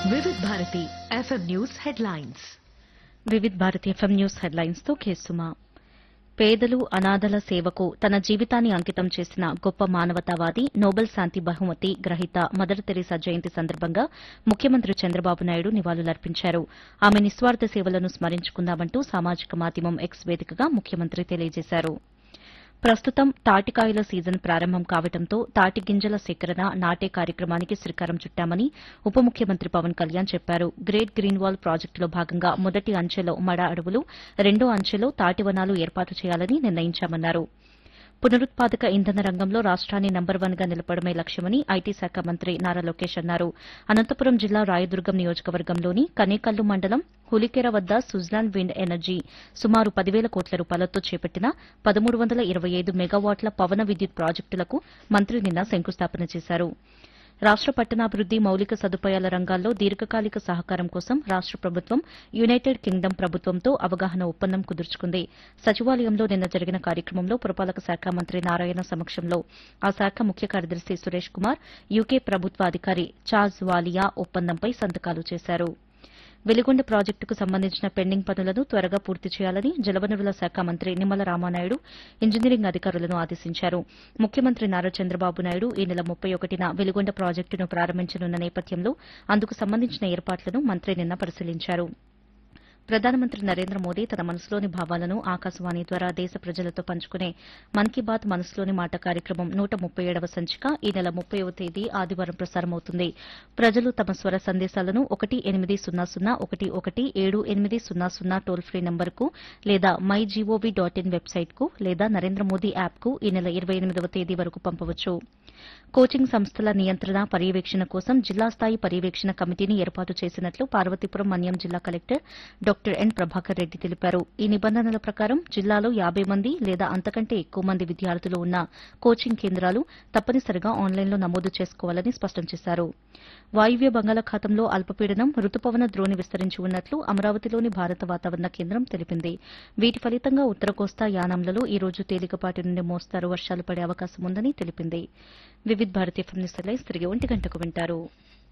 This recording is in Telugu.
వివిధ Bharati FM news headlines. Vividh Bharati FM news headlines తో కేసుమా. పేదలు అనాథల సేవకు తన జీవితాన్ని అంకితం చేసిన గొప్ప మానవతావాది నోబెల్ శాంతి బహుమతి గ్రహీత మదర్ తెరీసా జయంతి సందర్భంగా ముఖ్యమంత్రి చంద్రబాబు నాయుడు నివాళులర్పించారు. ఆమె నిస్వార్థ సేవలను స్మరించుకుందామంటూ సామాజిక మాధ్యమం ఎక్స్ వేదికగా ముఖ్యమంత్రి తెలియజేశారు. ప్రస్తుతం తాటికాయల సీజన్ ప్రారంభం కావడంతో తాటి గింజల సేకరణ నాటే కార్యక్రమానికి శ్రీకారం చుట్టామని ఉప ముఖ్యమంత్రి పవన్ కళ్యాణ్ చెప్పారు. గ్రేట్ గ్రీన్ వాల్ ప్రాజెక్టులో భాగంగా మొదటి అంచెలో మడ అడవులు, రెండో అంచెలో తాటివనాలు ఏర్పాటు చేయాలని నిర్ణయించామన్నారు. పునరుత్పాదక ఇంధన రంగంలో రాష్ట్రాన్ని నంబర్ 1 గా నిలపడమే లక్ష్యమని ఐటీ శాఖ మంత్రి నారా లోకేష్ అన్నారు. అనంతపురం జిల్లా రాయదుర్గం నియోజకవర్గంలోని కనేకల్లు మండలం హులికెర వద్ద సుజ్లాన్ విండ్ ఎనర్జీ సుమారు 10,000 కోట్ల రూపాయలతో చేపట్టిన 1325 మెగావాట్ల పవన విద్యుత్ ప్రాజెక్టులకు మంత్రి నిన్న శంకుస్థాపన చేశారు. రాష్ట పట్టణాభివృద్ది మౌలిక సదుపాయాల రంగాల్లో దీర్ఘకాలిక సహకారం కోసం రాష్ట ప్రభుత్వం యునైటెడ్ కింగ్డమ్ ప్రభుత్వంతో అవగాహన ఒప్పందం కుదుర్చుకుంది. సచివాలయంలో నిన్న జరిగిన కార్యక్రమంలో పురపాలక శాఖ మంత్రి నారాయణ సమక్షంలో ఆ శాఖ ముఖ్య కార్యదర్శి సురేష్ కుమార్, యూకే ప్రభుత్వ అధికారి చార్ల్స్ వాలియా ఒప్పందంపై సంతకాలు చేశారు. వెలిగొండ ప్రాజెక్టుకు సంబంధించిన పెండింగ్ పనులను త్వరగా పూర్తి చేయాలని జలవనరుల శాఖ మంత్రి నిమ్మల రామానాయుడు ఇంజనీరింగ్ అధికారులను ఆదేశించారు. ముఖ్యమంత్రి నారా చంద్రబాబు నాయుడు ఈ నెల 31న వెలిగొండ ప్రాజెక్టును ప్రారంభించనున్న నేపథ్యంలో అందుకు సంబంధించిన ఏర్పాట్లను మంత్రి నిన్న పరిశీలించారు. ప్రధానమంత్రి నరేంద్ర మోదీ తన మనసులోని భావాలను ఆకాశవాణి ద్వారా దేశ ప్రజలతో పంచుకునే మన్ కీ బాత్ మనసులోని మాట కార్యక్రమం 137వ సంచిక ఈ నెల 30వ తేదీ ఆదివారం ప్రసారమవుతుంది. ప్రజలు తమ స్వర సందేశాలను 18001178000 టోల్ ఫ్రీ నంబర్కు లేదా mygov.in వెబ్సైట్కు లేదా నరేంద్ర మోదీ యాప్కు ఈ నెల 28వ తేదీ వరకు పంపవచ్చు. కోచింగ్ సంస్థల నియంత్రణ పర్యవేక్షణ కోసం జిల్లా స్థాయి పర్యవేక్షణ కమిటీని ఏర్పాటు చేసినట్లు పార్వతీపురం మన్యం జిల్లా collector doctor N Prabhakar Reddy తెలిపారు. ఈ నిబంధనల ప్రకారం జిల్లాలో 50 మంది లేదా అంతకంటే ఎక్కువ మంది విద్యార్థులు ఉన్న కోచింగ్ కేంద్రాలు తప్పనిసరిగా ఆన్లైన్లో నమోదు చేసుకోవాలని స్పష్టం చేశారు. వాయువ్య బంగాళాఖాతంలో అల్పపీడనం రుతుపవన ద్రోణి విస్తరించి ఉన్నట్లు అమరావతిలోని భారత వాతావరణ కేంద్రం తెలిపింది. వీటి ఫలితంగా ఉత్తర కోస్తా యానాంలలో ఈ రోజు తేలికపాటి నుండి మోస్తారు వర్షాలు పడే అవకాశం ఉందని తెలిపింది. వివిధ భారతీయ ఎఫ్ఎం న్యూస్ హెడ్లైన్స్ తిరిగి 1 గంటకు వింటారు.